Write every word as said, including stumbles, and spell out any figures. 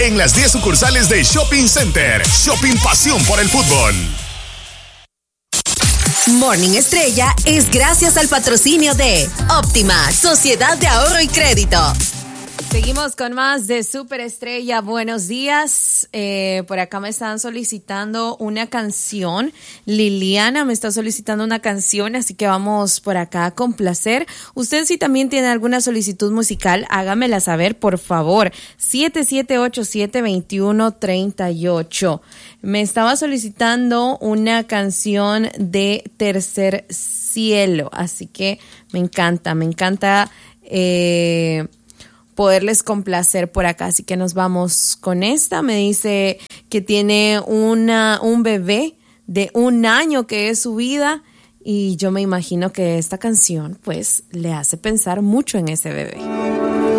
en las diez sucursales de Shopping Center. Shopping Pasión por el Fútbol. Morning Estrella es gracias al patrocinio de Óptima, Sociedad de Ahorro y Crédito. Seguimos con más de Superestrella. Buenos días. Eh, por acá me están solicitando una canción. Liliana me está solicitando una canción, así que vamos por acá a complacer. Usted, si también tiene alguna solicitud musical, hágamela saber, por favor. siete siete ocho siete, dos uno tres ocho. Me estaba solicitando una canción de Tercer Cielo, así que me encanta, me encanta eh, poderles complacer por acá, así que nos vamos con esta. Me dice que tiene una un bebé de un año que es su vida, y yo me imagino que esta canción pues le hace pensar mucho en ese bebé.